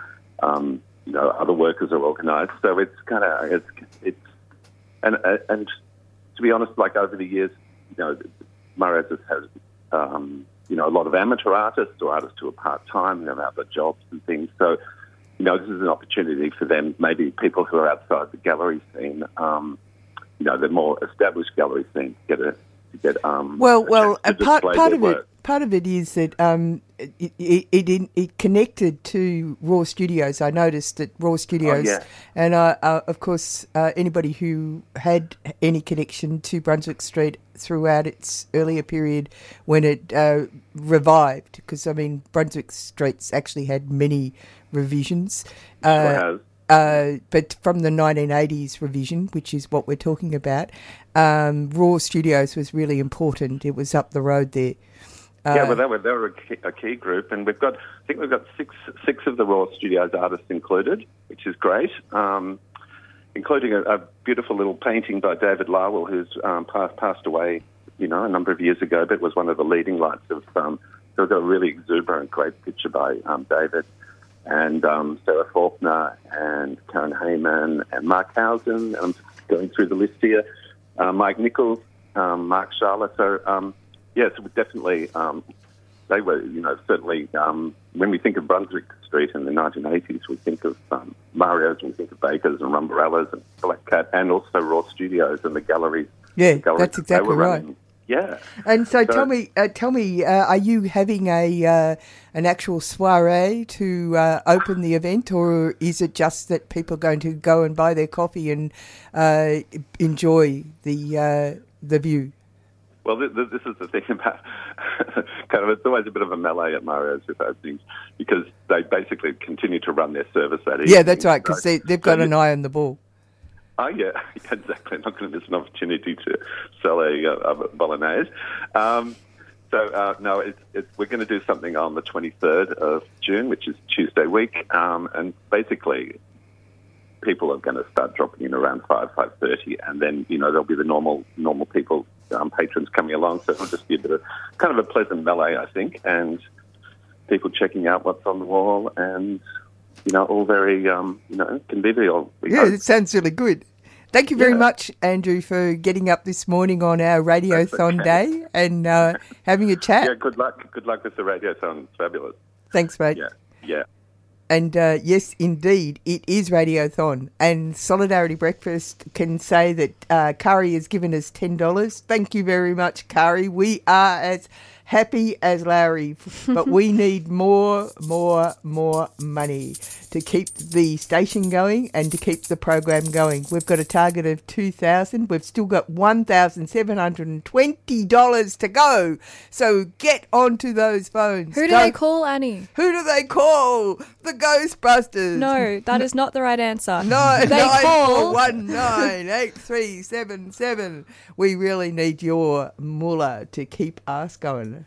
um, you know, other workers are organised. So it's kind of, it's, it's, and, and, to be honest, like over the years, you know, Mario's has, um, you know, a lot of amateur artists or artists who are part-time, who have other jobs and things. So, you know, this is an opportunity for them, maybe people who are outside the gallery scene, um, you know, the more established gallery scene, to get a, to get, um, well, well, a part, part of work. it, part of it is that um, it, it, it, it connected to Raw Studios. I noticed that Raw Studios, oh, yeah. and uh, uh, of course, uh, anybody who had any connection to Brunswick Street throughout its earlier period when it uh, revived, because I mean, Brunswick Street's actually had many revisions. Uh, sure has. Uh, but from the nineteen eighties revision, which is what we're talking about, um, Raw Studios was really important. It was up the road there. Uh, yeah, well, they were they were a key, a key group, and we've got I think we've got six six of the Raw Studios artists included, which is great, um, including a, a beautiful little painting by David Lowell, who's um, passed passed away, you know, a number of years ago, but was one of the leading lights of. Um, so we've got a really exuberant, great picture by um, David. And um, Sarah Faulkner and Karen Heyman and Mark Housen. I'm going through the list here. Uh, Mike Nichols, um, Mark Charlotte. So, um, yes, yeah, so definitely, um, they were, you know, certainly, um, when we think of Brunswick Street in the nineteen eighties, we think of um, Mario's, we think of Bakers and Rumbarellas and Black Cat, and also Raw Studios and the galleries. Yeah, the galleries that's exactly right. Running. Yeah. And so, so tell me, uh, tell me, uh, are you having a uh, an actual soiree to uh, open the event, or is it just that people are going to go and buy their coffee and uh, enjoy the uh, the view? Well, th- th- this is the thing about kind of, it's always a bit of a melee at Mario's with openings, because they basically continue to run their service that evening. Yeah, that's right, because so, they, they've got so an eye on the ball. Oh, yeah, exactly. I'm not going to miss an opportunity to sell a, a bolognese. Um, so, uh, no, it's, it's, we're going to do something on the twenty-third of June, which is Tuesday week, um, and basically people are going to start dropping in around five, five thirty, and then, you know, there'll be the normal normal people, um, patrons coming along, so it'll just be a bit of kind of a pleasant melee, I think, and people checking out what's on the wall, and, you know, all very, um, you know, convivial. Yeah, hope. It sounds really good. Thank you very yeah. much, Andrew, for getting up this morning on our Radiothon okay. Day and uh, having a chat. Yeah, good luck. Good luck with the Radiothon. It's fabulous. Thanks, mate. Yeah, yeah. And uh, yes, indeed, it is Radiothon. And Solidarity Breakfast can say that uh, Kari has given us ten dollars. Thank you very much, Kari. We are as happy as Larry, but we need more, more, more money to keep the station going and to keep the program going. We've got a target of two thousand dollars. We've still got one thousand seven hundred twenty dollars to go. So get onto those phones. Who do Go. they call, Annie? Who do they call? The Ghostbusters. No, that is not the right answer. No, they nine call four one nine eight three seven seven. We really need your moolah to keep us going.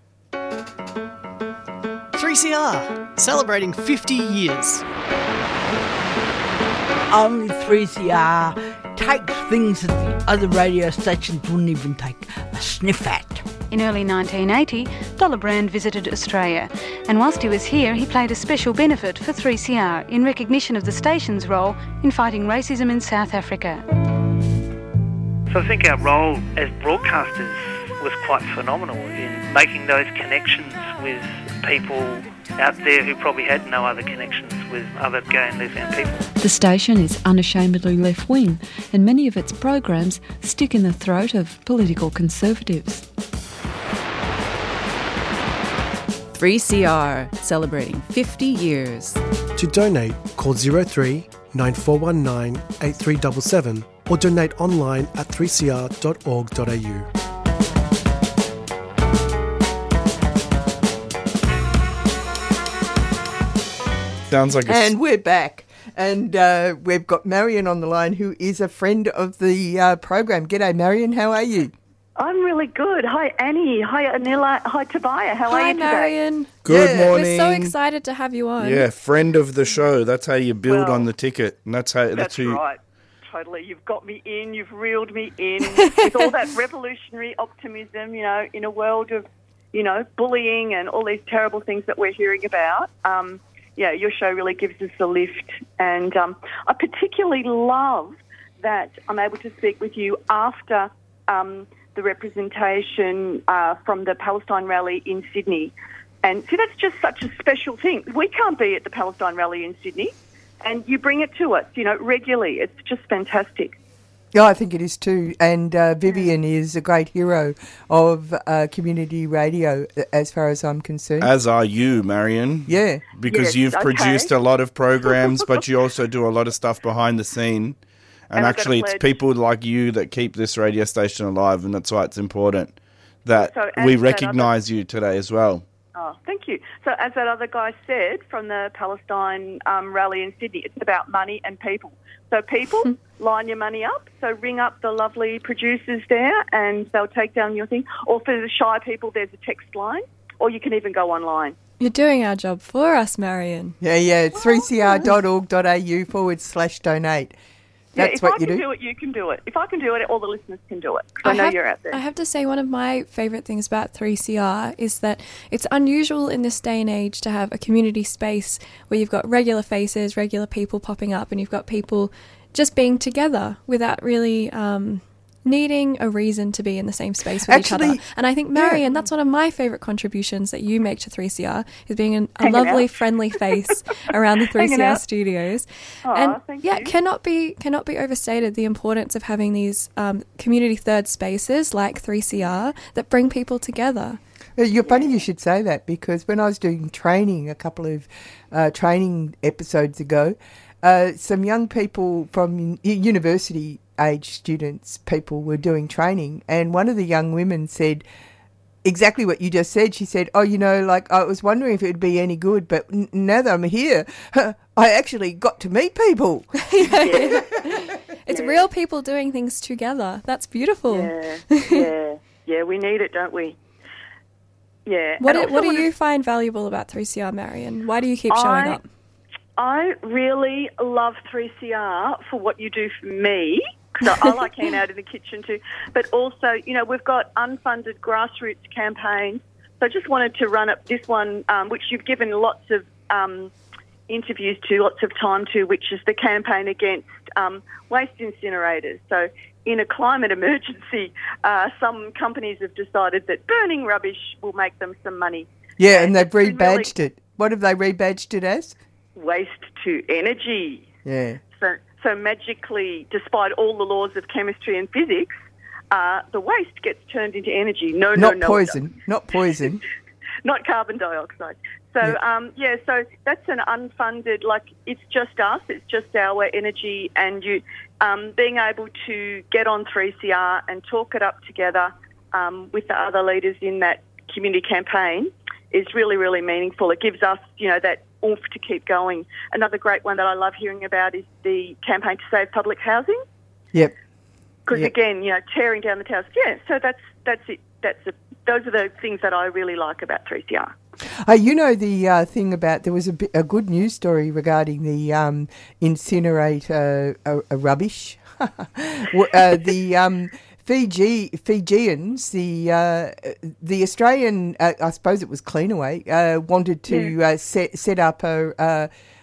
three C R, celebrating fifty years. Only three C R takes things that the other radio stations wouldn't even take a sniff at. In early nineteen eighty, Dollar Brand visited Australia, and whilst he was here, he played a special benefit for three C R in recognition of the station's role in fighting racism in South Africa. So I think our role as broadcasters was quite phenomenal in making those connections with people out there who probably had no other connections with other gay and lesbian people. The station is unashamedly left-wing, and many of its programs stick in the throat of political conservatives. three C R, celebrating fifty years. To donate, call zero three nine four one nine eight three seven seven or donate online at three c r dot org dot a u. Sounds like a And we're back. And uh, we've got Marion on the line, who is a friend of the uh, program. G'day, Marion. How are you? I'm really good. Hi, Annie. Hi, Anila. Hi, Tobiah. How Hi, are you today? Marion. Good Yeah, morning. We're so excited to have you on. Yeah, friend of the show. That's how you build Well, on the ticket. And that's how. That's, That's who. right. Totally. You've got me in. You've reeled me in with all that revolutionary optimism, you know, in a world of, you know, bullying and all these terrible things that we're hearing about. Um, yeah, your show really gives us a lift. And um, I particularly love that I'm able to speak with you after um, the representation uh, from the Palestine rally in Sydney. And see, that's just such a special thing. We can't be at the Palestine rally in Sydney, and you bring it to us, you know, regularly. It's just fantastic. Yeah, I think it is too. And uh, Vivian is a great hero of uh, community radio, as far as I'm concerned. As are you, Marion. Yeah. Because Yes, you've okay. produced a lot of programs, but you also do a lot of stuff behind the scene. And, And I've got actually, a it's pledge. people like you that keep this radio station alive, and that's why it's important that So as we that recognise you today as well. Oh, thank you. So as that other guy said from the Palestine um, rally in Sydney, it's about money and people. So people, line your money up. So ring up the lovely producers there and they'll take down your thing. Or for the shy people, there's a text line. Or you can even go online. You're doing our job for us, Marion. Yeah, yeah, three c r dot org dot a u forward slash donate. Yeah, That's if what I you can do. do it, you can do it. If I can do it, all the listeners can do it. 'Cause I, know have, you're out there. I have to say, one of my favourite things about three C R is that it's unusual in this day and age to have a community space where you've got regular faces, regular people popping up, and you've got people just being together without really um, needing a reason to be in the same space with each Actually, other. And I think, Marion, that's one of my favourite contributions that you make to three C R, is being an, a Hanging lovely, out. friendly face around the three C R Hanging out. studios. Aw, and thank yeah, you. cannot be cannot be overstated the importance of having these um, community third spaces like three C R that bring people together. Uh, You're funny you should say that, because when I was doing training a couple of uh, training episodes ago, uh, some young people from un- university age students, people were doing training, and one of the young women said exactly what you just said. She said, oh, you know, like, I was wondering if it would be any good, but n- now that I'm here, I actually got to meet people. It's real people doing things together. That's beautiful. Yeah, yeah, yeah. We need it, don't we? Yeah. What And do, what do also you find valuable about three C R, Marion? Why do you keep showing I- up? I really love three C R for what you do for me, because I, I like hanging out in the kitchen too. But also, you know, we've got unfunded grassroots campaigns. So I just wanted to run up this one, um, which you've given lots of um, interviews to, lots of time to, which is the campaign against um, waste incinerators. So in a climate emergency, uh, some companies have decided that burning rubbish will make them some money. Yeah, and they've it's been really- rebadged it. What have they rebadged it as? Waste to energy. Yeah. So, so magically, despite all the laws of chemistry and physics, uh, the waste gets turned into energy. No, no, Not no. poison. Not poison. Not carbon dioxide. So, Yeah. um, yeah, so that's an unfunded, like, it's just us, it's just our energy, and you um, being able to get on three C R and talk it up together um, with the other leaders in that community campaign is really, really meaningful. It gives us, you know, that oomph to keep going. Another great one that I love hearing about is the campaign to save public housing. Yep. Because Yep. again, you know, tearing down the towers. Yeah, so that's that's it. That's it. Those are the things that I really like about three C R. Uh, you know the uh, thing about, there was a, bi- a good news story regarding the um, incinerate uh, uh, uh, rubbish. W- uh, the um, Fiji Fijians, the uh, the Australian, uh, I suppose it was Cleanaway, uh, wanted to uh, set set up a uh,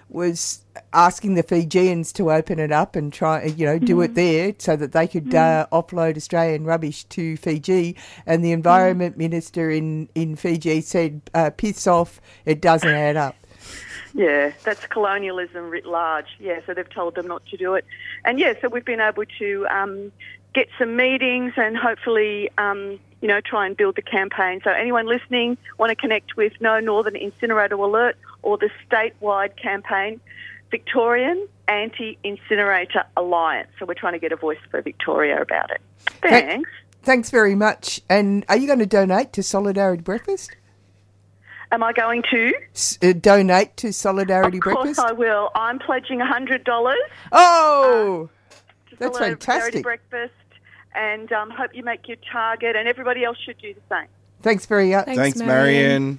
was asking the Fijians to open it up and try, you know, do it there so that they could uh, offload Australian rubbish to Fiji. And the Environment Minister in, in Fiji said, uh, piss off, it doesn't add up. Yeah, that's colonialism writ large. Yeah, so they've told them not to do it. And yeah, so we've been able to um, get some meetings and hopefully, um, you know, try and build the campaign. So anyone listening want to connect with No Northern Incinerator Alert or the statewide campaign, Victorian Anti-Incinerator Alliance. So we're trying to get a voice for Victoria about it. Thanks. Thanks very much. And are you going to donate to Solidarity Breakfast? Am I going to? S- uh, donate to Solidarity Of course Breakfast? I will. I'm pledging one hundred dollars. Oh, uh, that's Solidarity fantastic. Breakfast, and um, hope you make your target, and everybody else should do the same. Thanks very much. Thanks, Thanks Marion.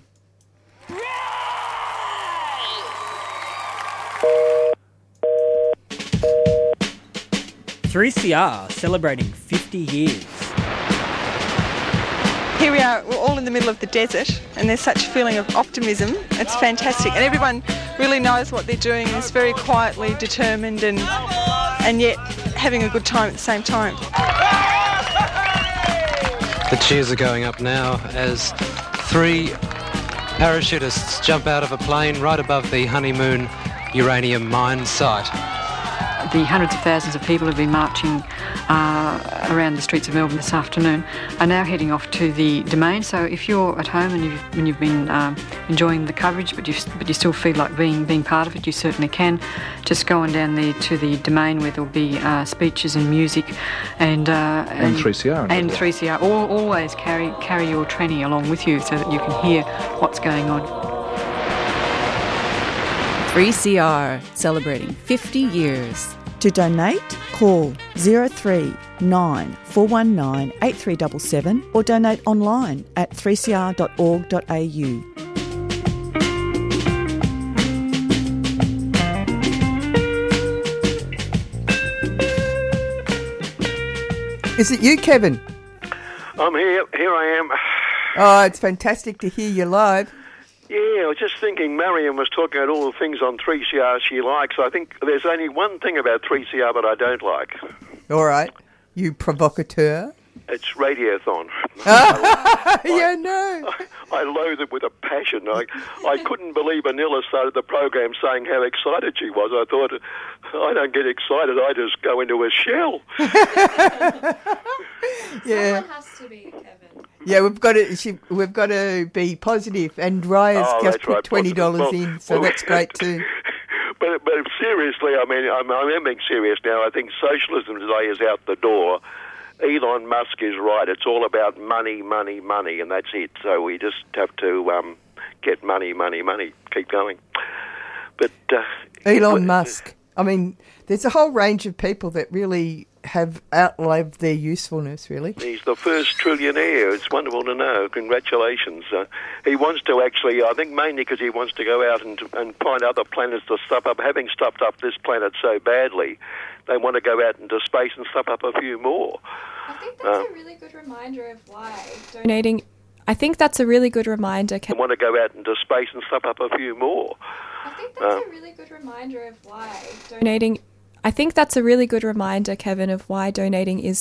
three C R celebrating fifty years. Here we are, we're all in the middle of the desert, and there's such a feeling of optimism. It's fantastic, and everyone really knows what they're doing and is very quietly determined and and yet having a good time at the same time. The cheers are going up now as three parachutists jump out of a plane right above the Honeymoon uranium mine site. The hundreds of thousands of people who have been marching uh, around the streets of Melbourne this afternoon are now heading off to the Domain. So if you're at home and you've, when you've been um, enjoying the coverage, but you but you still feel like being being part of it, you certainly can. Just go on down there to the Domain where there'll be uh, speeches and music, and uh, and three C R and three C R. All, always carry carry your tranny along with you so that you can hear what's going on. three C R, celebrating fifty years. To donate, call zero three nine four one nine eight three seven seven or donate online at three c r dot org dot a u. Is it you, Kevin? I'm here. Here I am. Oh, it's fantastic to hear you live. Yeah, I was just thinking, Marion was talking about all the things on three C R she likes. I think there's only one thing about three C R that I don't like. All right, you provocateur. It's Radiothon. Yeah, no. I, I loathe it with a passion. I, I couldn't believe Anila started the program saying how excited she was. I thought, I don't get excited, I just go into a shell. Yeah. Someone has to be, Kevin. Yeah, we've got to. She, we've got to be positive, and Raya's Oh, just that's put right, twenty dollars positive. Well- in, so well- that's great too. But but seriously, I mean, I'm, I am being serious now. I think socialism today is out the door. Elon Musk is right. It's all about money, money, money, and that's it. So we just have to um, get money, money, money. Keep going. But uh, Elon Musk. I mean, there's a whole range of people that really have outlived their usefulness, really. he's the first trillionaire. It's wonderful to know. Congratulations. Uh, he wants to actually, I think mainly because he wants to go out and, and find other planets to stuff up. Having stuffed up this planet so badly, they want to go out into space and stuff up a few more. I think that's uh, a really good reminder of why donating. I think that's a really good reminder. They want to go out into space and stuff up a few more. I think that's uh, a really good reminder of why donating. I think that's a really good reminder, Kevin, of why donating is